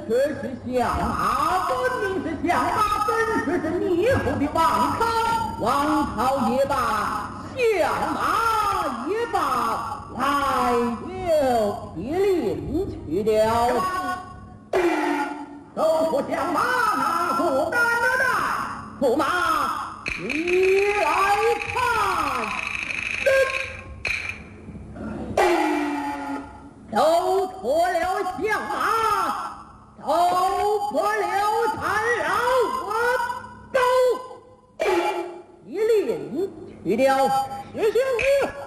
却是相马，本名是相马，本却是逆后的王朝，王朝也罢，相马也罢，来就铁令去了。走出相马，拿过担了担，驸马你来看。走脱了相马，走破了残扰，我走。一令去了，实行。